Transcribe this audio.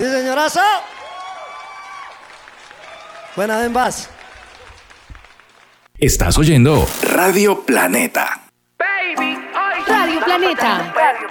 Sí, señorazo. Buena, den vas. Estás oyendo Radio Planeta. Radio Planeta.